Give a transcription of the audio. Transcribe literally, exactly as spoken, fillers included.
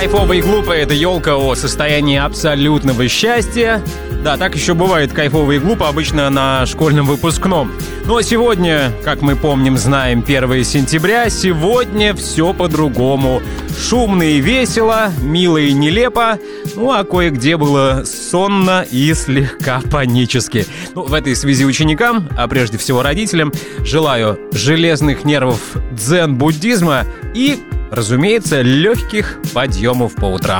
Кайфово и глупо — это елка о состоянии абсолютного счастья. Да, так еще бывает кайфово и глупо обычно на школьном выпускном. Но сегодня, как мы помним, знаем, первое сентября. Сегодня все по-другому. Шумно и весело, мило и нелепо. Ну, а кое-где было сонно и слегка панически. Ну, в этой связи ученикам, а прежде всего родителям, желаю железных нервов дзен-буддизма и, разумеется, легких подъемов по утрам.